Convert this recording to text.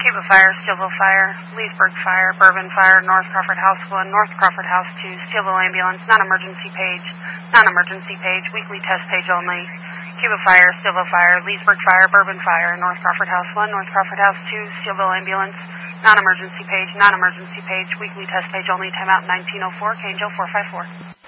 Cuba Fire, Steelville Fire, Leesburg Fire, Bourbon Fire, North Crawford House 1, North Crawford House 2, Steelville Ambulance, non-emergency page, weekly test page only. Cuba Fire, Steelville Fire, Leesburg Fire, Bourbon Fire, North Crawford House 1, North Crawford House 2, Steelville Ambulance, non-emergency page, weekly test page only, timeout 1904, Angel 454.